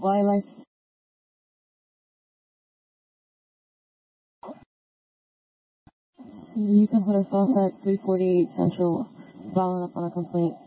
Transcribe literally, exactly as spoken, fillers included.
Wildlife. You can put us off at three forty-eight Central, following up on a complaint.